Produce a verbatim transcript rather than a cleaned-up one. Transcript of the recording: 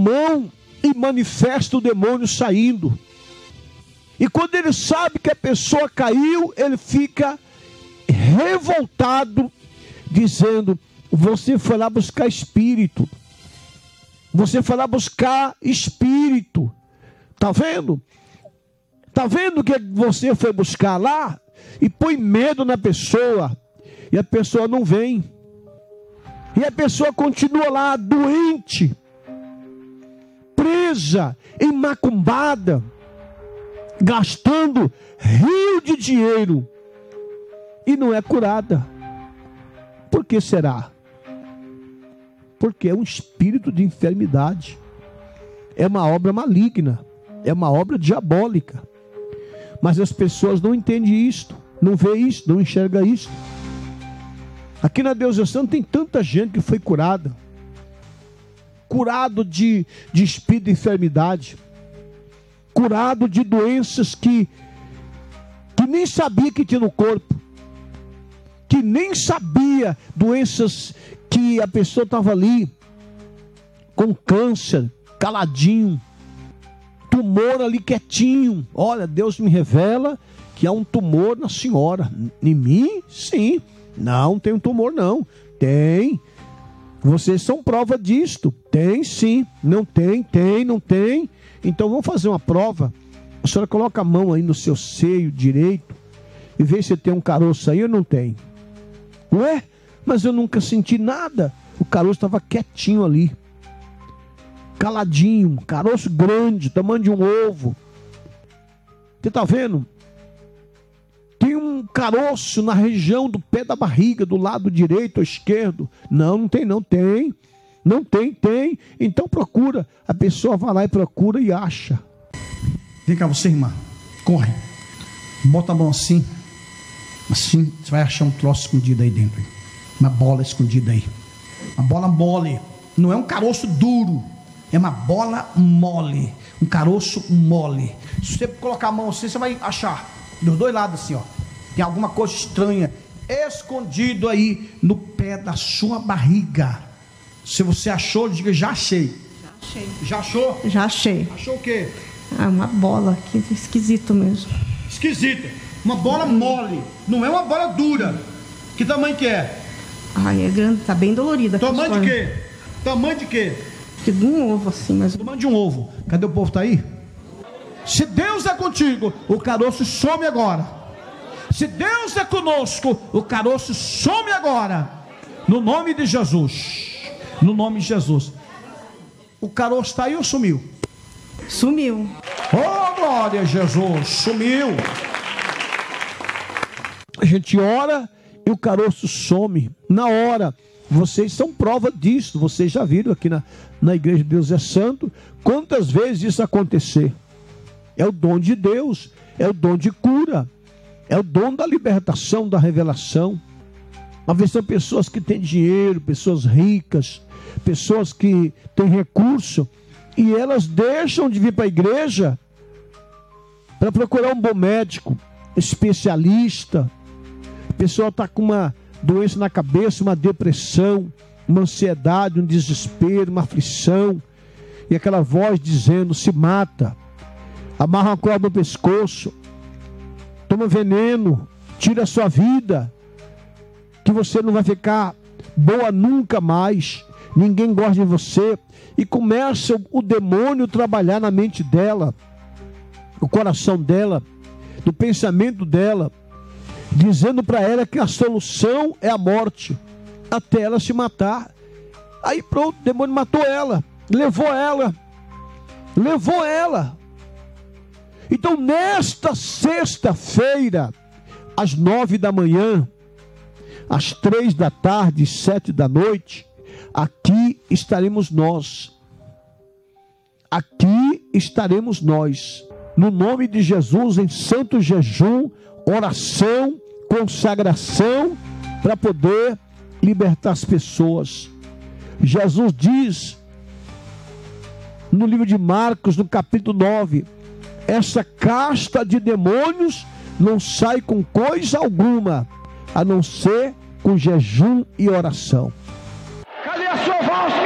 mão e manifesta o demônio saindo. E quando ele sabe que a pessoa caiu, ele fica revoltado, dizendo: você foi lá buscar espírito. Você foi lá buscar espírito. Está vendo? Está vendo que você foi buscar lá? E põe medo na pessoa. E a pessoa não vem. E a pessoa continua lá, doente, presa, macumbada, gastando rio de dinheiro, e não é curada. Por que será? Porque é um espírito de enfermidade. É uma obra maligna. É uma obra diabólica. Mas as pessoas não entendem isto, não vê isso, não enxerga isso. Aqui na Deus é Santo tem tanta gente que foi curada. Curado de, de espírito de enfermidade. Curado de doenças que, que nem sabia que tinha no corpo. Que nem sabia, doenças que a pessoa estava ali com câncer, caladinho, tumor ali quietinho. Olha, Deus me revela que há um tumor na senhora. Em mim? Sim. Não, tem um tumor não. Tem. Vocês são prova disto. Tem sim. Não tem, tem, não tem. Então vamos fazer uma prova. A senhora coloca a mão aí no seu seio direito e vê se tem um caroço aí ou não tem. Ué? Mas eu nunca senti nada. O caroço estava quietinho ali. Caladinho. Caroço grande, tamanho de um ovo. Você está vendo? Tem um caroço na região do pé da barriga, do lado direito ou esquerdo. Não, não tem, não tem. Não tem, tem. Então procura. A pessoa vai lá e procura e acha. Vem cá você, irmã. Corre. Bota a mão assim. Assim, você vai achar um troço escondido aí dentro. Uma bola escondida aí. Uma bola mole. Não é um caroço duro. É uma bola mole. Um caroço mole. Se você colocar a mão assim, você vai achar. Dos dois lados assim, ó. Tem alguma coisa estranha escondido aí no pé da sua barriga. Se você achou, diga: já achei. Já achei. Já achou? Já achei. Achou o quê? Ah, uma bola. Que esquisito mesmo. Esquisito. Uma bola mole. Não é uma bola dura. Que tamanho que é? Ai, é grande. Tá bem dolorida. Tamanho de quê? Tamanho de quê? De um ovo assim, mas... Tamanho de um ovo. Cadê o povo? Tá aí? Se Deus é contigo, o caroço some agora. Se Deus é conosco, o caroço some agora. No nome de Jesus. No nome de Jesus. O caroço está aí ou sumiu? Sumiu. Oh, glória a Jesus. Sumiu. A gente ora e o caroço some na hora. Vocês são prova disso. Vocês já viram aqui na, na igreja de Deus é Santo quantas vezes isso acontecer. É o dom de Deus, é o dom de cura, é o dom da libertação, da revelação. Às vezes são pessoas que têm dinheiro, pessoas ricas, pessoas que têm recurso, e elas deixam de vir para a igreja para procurar um bom médico, especialista. A pessoa está com uma doença na cabeça, uma depressão, uma ansiedade, um desespero, uma aflição, e aquela voz dizendo: se mata. Amarra uma corda no pescoço, toma veneno, tira a sua vida, que você não vai ficar boa nunca mais, ninguém gosta de você. E começa o demônio a trabalhar na mente dela, no coração dela, no pensamento dela, dizendo para ela que a solução é a morte, até ela se matar. Aí pronto, o demônio matou ela, levou ela, levou ela. Então, nesta sexta-feira, às nove da manhã, às três da tarde, sete da noite, aqui estaremos nós. Aqui estaremos nós. No nome de Jesus, em santo jejum, oração, consagração, para poder libertar as pessoas. Jesus diz, no livro de Marcos, no capítulo nove, essa casta de demônios não sai com coisa alguma, a não ser com jejum e oração. Cadê a sua voz?